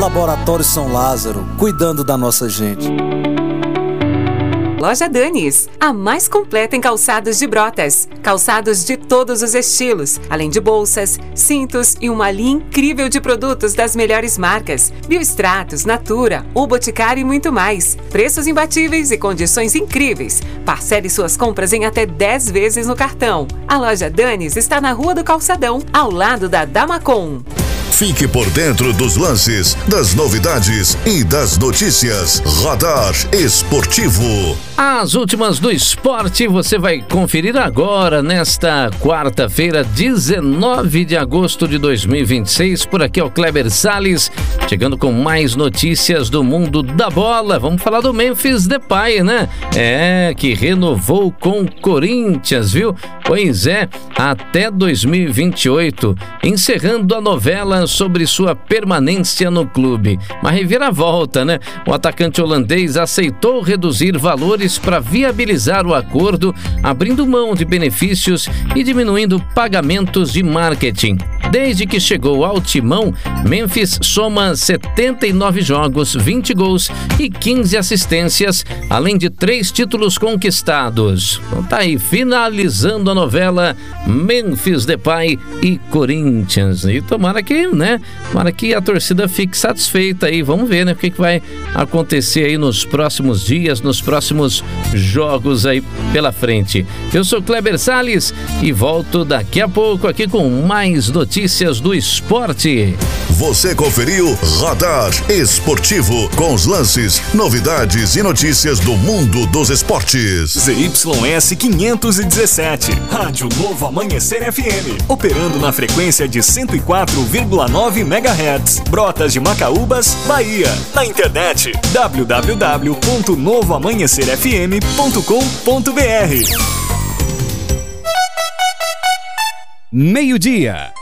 Laboratório São Lázaro, cuidando da nossa gente. Loja Danis, a mais completa em calçados de Brotas. Calçados de todos os estilos, além de bolsas, cintos e uma linha incrível de produtos das melhores marcas. Biostratos, Natura, O Boticário e muito mais. Preços imbatíveis e condições incríveis. Parcele suas compras em até 10 vezes no cartão. A Loja Danis está na Rua do Calçadão, ao lado da Damacom. Fique por dentro dos lances, das novidades e das notícias. Radar Esportivo. As últimas do esporte você vai conferir agora, nesta quarta-feira, 19 de agosto de 2026. Por aqui é o Kleber Salles, chegando com mais notícias do mundo da bola. Vamos falar do Memphis Depay, né? Que renovou com o Corinthians, viu? Pois é, até 2028, encerrando a novela sobre sua permanência no clube. Uma reviravolta, né? O atacante holandês aceitou reduzir valores para viabilizar o acordo, abrindo mão de benefícios e diminuindo pagamentos de marketing. Desde que chegou ao timão, Memphis soma 79 jogos, 20 gols e 15 assistências, além de 3 títulos conquistados. Então tá aí, finalizando a novela Memphis Depay e Corinthians. E tomara que a torcida fique satisfeita aí. Vamos ver, né? O que vai acontecer aí nos próximos dias, nos próximos jogos aí pela frente. Eu sou Kleber Salles e volto daqui a pouco aqui com mais notícias do esporte. Você conferiu Radar Esportivo, com os lances, novidades e notícias do mundo dos esportes. ZYS 517, Rádio Novo Amanhecer FM, operando na frequência de 104,9 MHz, Brotas de Macaúbas, Bahia. Na internet, www.novoamanhecerfm.com.br. Meio-dia.